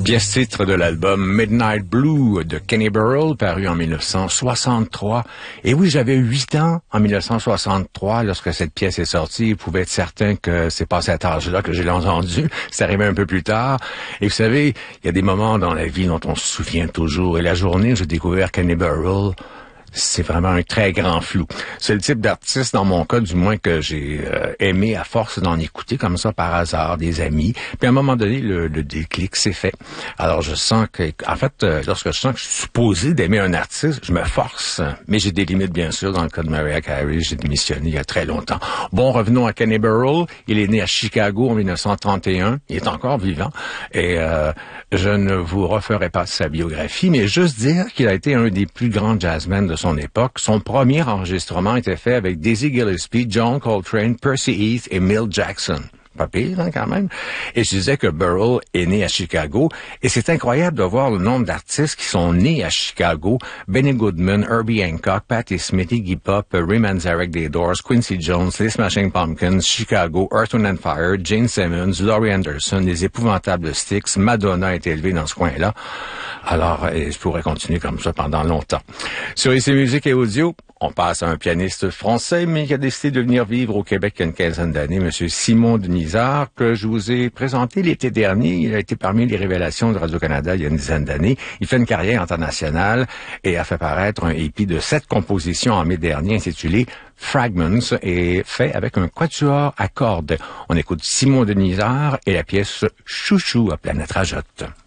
Pièce titre de l'album Midnight Blue de Kenny Burrell, paru en 1963. Et oui, j'avais 8 ans en 1963 lorsque cette pièce est sortie. Vous pouvez être certain que c'est pas à cet âge-là que je l'ai entendu. C'est arrivé un peu plus tard. Et vous savez, il y a des moments dans la vie dont on se souvient toujours. Et la journée où j'ai découvert Kenny Burrell, c'est vraiment un très grand flou. C'est le type d'artiste, dans mon cas, du moins, que j'ai aimé à force d'en écouter comme ça par hasard, des amis. Puis à un moment donné, le déclic s'est fait. Alors je sens que, en fait, lorsque je sens que je suis supposé d'aimer un artiste, je me force. Mais j'ai des limites, bien sûr. Dans le cas de Mariah Carey, j'ai démissionné il y a très longtemps. Bon, revenons à Kenny Burrell. Il est né à Chicago en 1931. Il est encore vivant. Et je ne vous referai pas sa biographie, mais juste dire qu'il a été un des plus grands jazzmen de son époque. Son premier enregistrement était fait avec Dizzy Gillespie, John Coltrane, Percy Heath et Milt Jackson. Pas pire, hein, quand même. Et je disais que Burrell est né à Chicago. Et c'est incroyable de voir le nombre d'artistes qui sont nés à Chicago. Benny Goodman, Herbie Hancock, Patti Smith, Iggy Pop, Ray Manzarek des Doors, Quincy Jones, les Smashing Pumpkins, Chicago, Earth, Wind and Fire, Gene Simmons, Laurie Anderson, les épouvantables Styx, Madonna est élevée dans ce coin-là. Alors, je pourrais continuer comme ça pendant longtemps. Sur IC Musique et Audio, on passe à un pianiste français, mais qui a décidé de venir vivre au Québec il y a une quinzaine d'années, Monsieur Simon Denisard, que je vous ai présenté l'été dernier. Il a été parmi les révélations de Radio-Canada il y a une dizaine d'années. Il fait une carrière internationale et a fait paraître un EP de 7 compositions en mai dernier intitulé Fragments et fait avec un quatuor à cordes. On écoute Simon Denisard et la pièce Chouchou à Planète Rajotte.